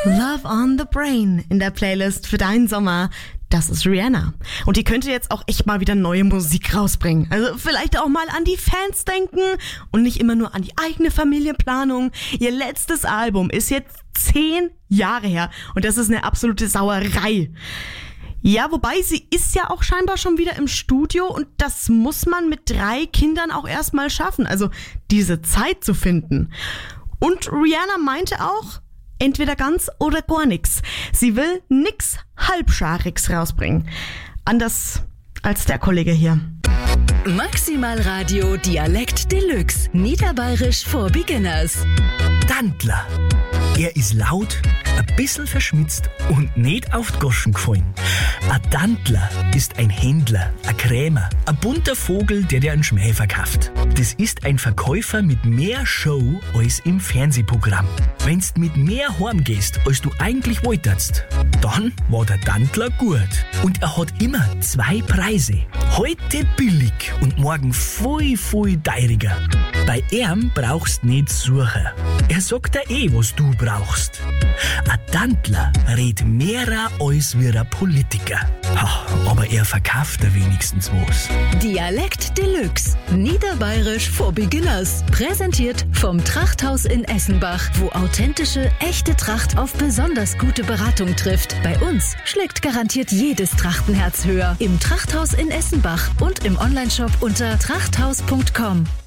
Love on the Brain in der Playlist für deinen Sommer. Das ist Rihanna. Und die könnte jetzt auch echt mal wieder neue Musik rausbringen. Also vielleicht auch mal an die Fans denken und nicht immer nur an die eigene Familienplanung. Ihr letztes Album ist jetzt 10 Jahre her und das ist eine absolute Sauerei. Ja, wobei sie ist ja auch scheinbar schon wieder im Studio und das muss man mit 3 Kindern auch erstmal schaffen. Also diese Zeit zu finden. Und Rihanna meinte auch, entweder ganz oder gar nix. Sie will nix Halbschariges rausbringen. Anders als der Kollege hier. Maximal Radio Dialekt Deluxe. Niederbayerisch for Beginners. Dantler. Er ist laut, ein bisschen verschmitzt und nicht auf die Goschen gefallen. Ein Dantler ist ein Händler, ein Krämer, ein bunter Vogel, der dir einen Schmäh verkauft. Das ist ein Verkäufer mit mehr Show als im Fernsehprogramm. Wenn's mit mehr heimgehst, als du eigentlich wolltest, dann war der Dantler gut. Und er hat immer 2 Preise. Heute billig und morgen viel, viel teuriger. Bei ihm brauchst nicht suchen. Er sagt dir was du brauchst. Ein Dantler redet mehrer als wie ein Politiker. Aber er verkauft dir wenigstens was. Dialekt Deluxe. Niederbayerisch for Beginners. Präsentiert vom Trachthaus in Essenbach, wo authentische, echte Tracht auf besonders gute Beratung trifft. Bei uns schlägt garantiert jedes Trachtenherz höher. Im Trachthaus in Essenbach und im Onlineshop unter trachthaus.com.